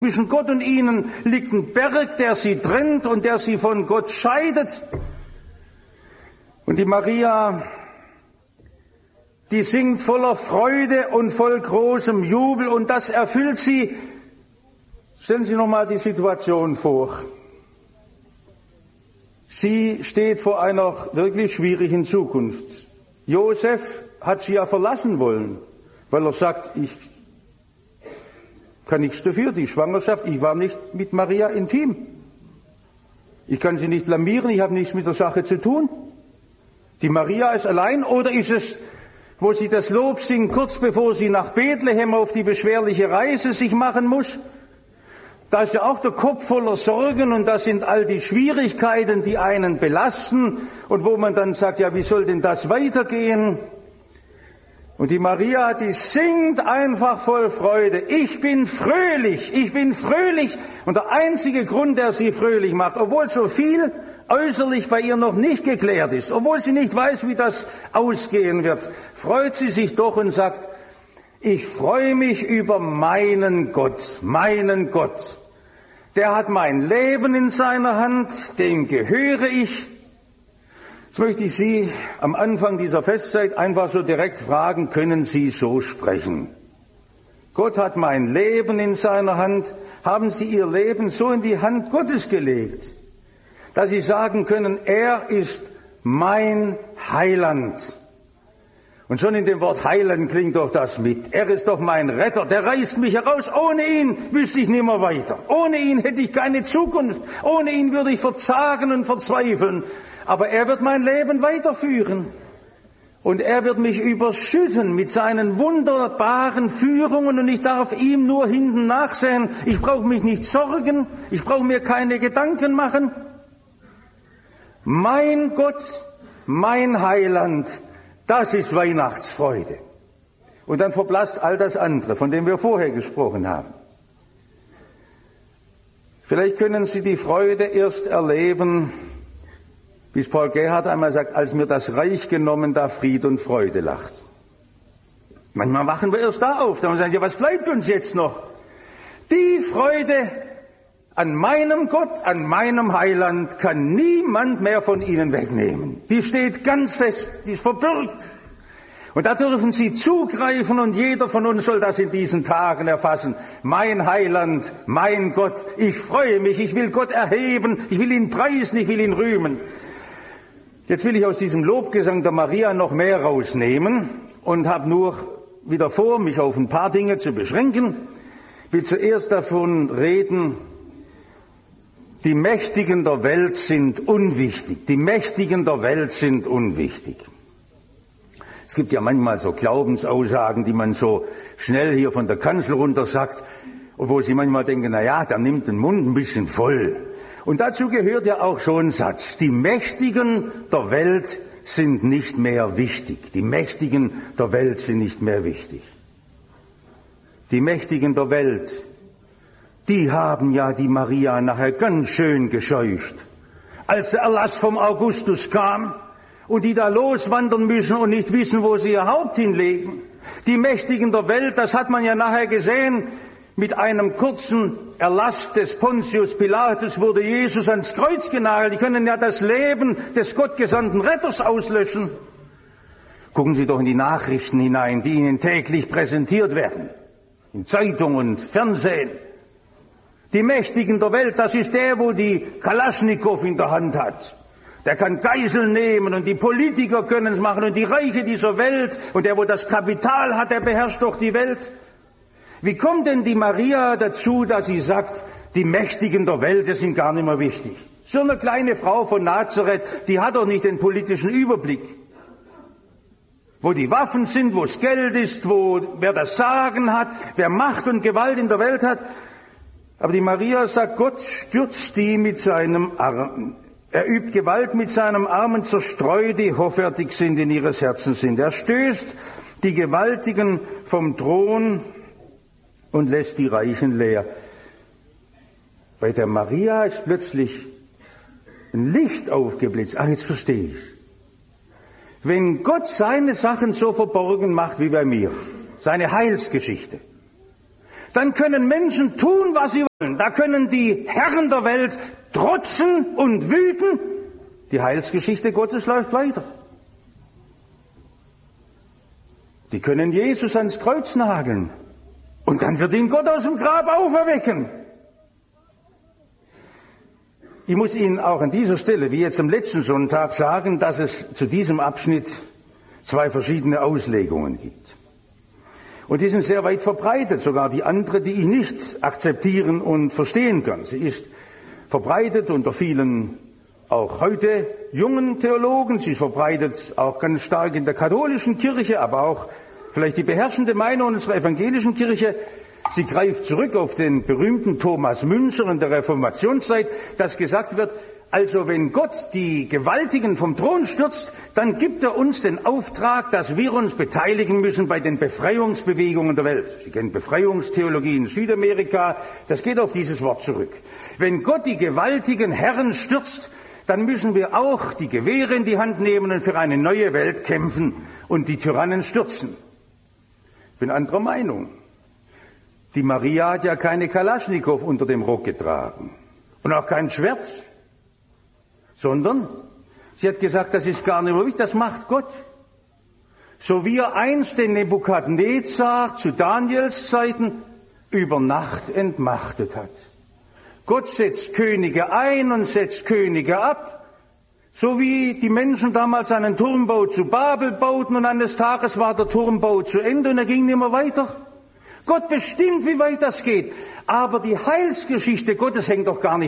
Zwischen Gott und ihnen liegt ein Berg, der sie trennt und der sie von Gott scheidet. Und die Maria, die singt voller Freude und voll großem Jubel und das erfüllt sie. Stellen Sie sich nochmal die Situation vor. Sie steht vor einer wirklich schwierigen Zukunft. Josef hat sie ja verlassen wollen, weil er sagt, ich kann nichts dafür, die Schwangerschaft, ich war nicht mit Maria intim. Ich kann sie nicht blamieren, ich habe nichts mit der Sache zu tun. Die Maria ist allein, oder ist es, wo sie das Lob singt, kurz bevor sie nach Bethlehem auf die beschwerliche Reise sich machen muss? Da ist ja auch der Kopf voller Sorgen und das sind all die Schwierigkeiten, die einen belasten und wo man dann sagt, ja, wie soll denn das weitergehen? Und die Maria, die singt einfach voll Freude. Ich bin fröhlich. Und der einzige Grund, der sie fröhlich macht, obwohl so viel äußerlich bei ihr noch nicht geklärt ist, obwohl sie nicht weiß, wie das ausgehen wird, freut sie sich doch und sagt, ich freue mich über meinen Gott. Der hat mein Leben in seiner Hand, dem gehöre ich. Jetzt möchte ich Sie am Anfang dieser Festzeit einfach so direkt fragen, können Sie so sprechen? Gott hat mein Leben in seiner Hand. Haben Sie Ihr Leben so in die Hand Gottes gelegt, dass Sie sagen können, er ist mein Heiland. Und schon in dem Wort Heiland klingt doch das mit. Er ist doch mein Retter, der reißt mich heraus. Ohne ihn wüsste ich nimmer weiter. Ohne ihn hätte ich keine Zukunft. Ohne ihn würde ich verzagen und verzweifeln. Aber er wird mein Leben weiterführen. Und er wird mich überschütten mit seinen wunderbaren Führungen und ich darf ihm nur hinten nachsehen. Ich brauche mich nicht sorgen, ich brauche mir keine Gedanken machen. Mein Gott, mein Heiland, das ist Weihnachtsfreude. Und dann verblasst all das andere, von dem wir vorher gesprochen haben. Vielleicht können Sie die Freude erst erleben, wie es Paul Gerhardt einmal sagt, als mir das Reich genommen, da Fried und Freude lacht. Manchmal wachen wir erst da auf, dann sagen wir, ja, was bleibt uns jetzt noch? Die Freude an meinem Gott, an meinem Heiland kann niemand mehr von Ihnen wegnehmen. Die steht ganz fest, die ist verbürgt. Und da dürfen Sie zugreifen und jeder von uns soll das in diesen Tagen erfassen. Mein Heiland, mein Gott, ich freue mich, ich will Gott erheben, ich will ihn preisen, ich will ihn rühmen. Jetzt will ich aus diesem Lobgesang der Maria noch mehr rausnehmen und habe nur wieder vor, mich auf ein paar Dinge zu beschränken. Ich will zuerst davon reden, die Mächtigen der Welt sind unwichtig. Die Mächtigen der Welt sind unwichtig. Es gibt ja manchmal so Glaubensaussagen, die man so schnell hier von der Kanzel runter sagt, und wo Sie manchmal denken, na ja, der nimmt den Mund ein bisschen voll. Und dazu gehört ja auch so ein Satz, die Mächtigen der Welt sind nicht mehr wichtig. Die Mächtigen der Welt sind nicht mehr wichtig. Die Mächtigen der Welt, die haben ja die Maria nachher ganz schön gescheucht. Als der Erlass vom Augustus kam und die da loswandern müssen und nicht wissen, wo sie ihr Haupt hinlegen. Die Mächtigen der Welt, das hat man ja nachher gesehen, mit einem kurzen Erlass des Pontius Pilatus wurde Jesus ans Kreuz genagelt. Die können ja das Leben des gottgesandten Retters auslöschen. Gucken Sie doch in die Nachrichten hinein, die Ihnen täglich präsentiert werden. In Zeitung und Fernsehen. Die Mächtigen der Welt, das ist der, wo die Kalaschnikow in der Hand hat. Der kann Geiseln nehmen und die Politiker können es machen und die Reiche dieser Welt und der, wo das Kapital hat, der beherrscht doch die Welt. Wie kommt denn die Maria dazu, dass sie sagt, die Mächtigen der Welt, das sind gar nicht mehr wichtig? So eine kleine Frau von Nazareth, die hat doch nicht den politischen Überblick. Wo die Waffen sind, wo das Geld ist, wer das Sagen hat, wer Macht und Gewalt in der Welt hat. Aber die Maria sagt, Gott stürzt die mit seinem Arm. Er übt Gewalt mit seinem Arm und zerstreut die hoffärtig sind, in ihres Herzens sind. Er stößt die Gewaltigen vom Thron und lässt die Reichen leer. Bei der Maria ist plötzlich ein Licht aufgeblitzt. Ach, jetzt verstehe ich. Wenn Gott seine Sachen so verborgen macht wie bei mir, seine Heilsgeschichte, dann können Menschen tun, was sie wollen. Da können die Herren der Welt trotzen und wüten. Die Heilsgeschichte Gottes läuft weiter. Die können Jesus ans Kreuz nageln. Und dann wird ihn Gott aus dem Grab auferwecken. Ich muss Ihnen auch an dieser Stelle, wie jetzt am letzten Sonntag, sagen, dass es zu diesem Abschnitt zwei verschiedene Auslegungen gibt. Und die sind sehr weit verbreitet, sogar die andere, die ich nicht akzeptieren und verstehen kann. Sie ist verbreitet unter vielen, auch heute jungen Theologen. Sie ist verbreitet auch ganz stark in der katholischen Kirche, aber auch vielleicht die beherrschende Meinung unserer evangelischen Kirche. Sie greift zurück auf den berühmten Thomas Müntzer in der Reformationszeit, dass gesagt wird, also wenn Gott die Gewaltigen vom Thron stürzt, dann gibt er uns den Auftrag, dass wir uns beteiligen müssen bei den Befreiungsbewegungen der Welt. Sie kennen Befreiungstheologie in Südamerika, das geht auf dieses Wort zurück. Wenn Gott die gewaltigen Herren stürzt, dann müssen wir auch die Gewehre in die Hand nehmen und für eine neue Welt kämpfen und die Tyrannen stürzen. Ich bin anderer Meinung. Die Maria hat ja keine Kalaschnikow unter dem Rock getragen und auch kein Schwert, sondern sie hat gesagt, das ist gar nicht mehr wichtig, das macht Gott. So wie er einst den Nebukadnezar zu Daniels Zeiten über Nacht entmachtet hat. Gott setzt Könige ein und setzt Könige ab, so wie die Menschen damals einen Turmbau zu Babel bauten und eines Tages war der Turmbau zu Ende und er ging nicht mehr weiter. Gott bestimmt, wie weit das geht. Aber die Heilsgeschichte Gottes hängt doch gar nicht